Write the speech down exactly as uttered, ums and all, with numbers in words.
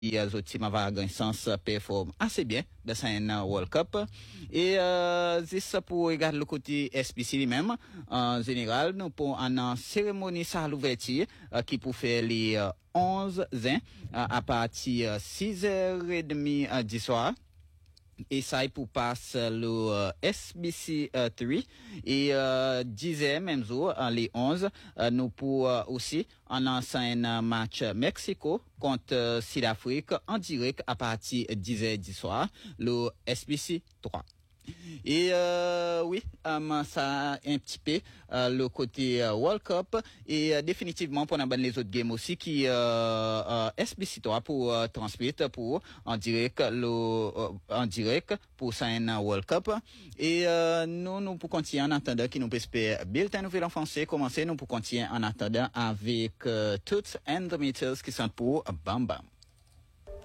les autres teams avaient un sens performe assez bien dans un World Cup. Et euh, c'est ça pour regarder le côté S B C lui-même. En général, nous pour une cérémonie à l'ouverture euh, qui pour faire les euh, onze ans euh, à partir de six heures trente du soir. Et ça pour passer le euh, S B C trois euh, et euh, dix heures même jour euh, les onze euh, nous pour euh, aussi en un match Mexico contre euh, Sud-Afrique en direct à partir de dix heures du soir le S B C trois. Et euh, oui, um, ça a un petit peu euh, le côté euh, World Cup et euh, définitivement pour les autres games aussi qui euh, euh, S B C trois pour euh, transmettre pour en direct le euh, en direct pour ça un World Cup et euh, nous nous pour continuer en attendant qui nous peut espérer bulletin nouvelle en français commencer nous pour continuer en attendant avec euh, toutes and the meters qui sont pour Bam Bam.